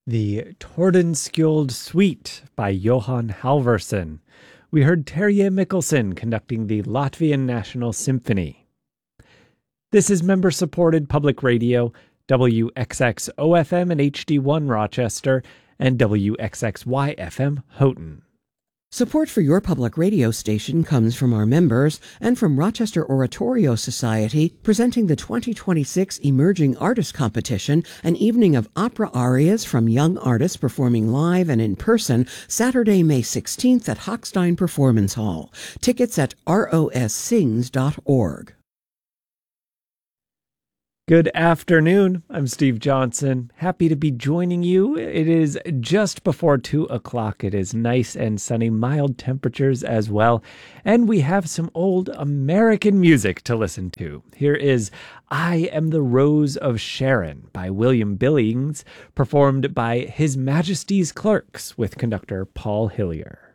The Tordenskjold Suite by Johan Halvorsen. We heard Terje Mikkelsen conducting the Latvian National Symphony. This is member-supported public radio, WXXOFM and HD1 Rochester, and WXXYFM Houghton. Support for your public radio station comes from our members and from Rochester Oratorio Society, presenting the 2026 Emerging Artist Competition, an evening of opera arias from young artists performing live and in person, Saturday, May 16th at Hochstein Performance Hall. Tickets at rossings.org. Good afternoon. I'm Steve Johnson. Happy to be joining you. It is just before 2 o'clock. It is nice and sunny, mild temperatures as well. And we have some old American music to listen to. Here is I Am the Rose of Sharon by William Billings, performed by His Majesty's Clerks with conductor Paul Hillier.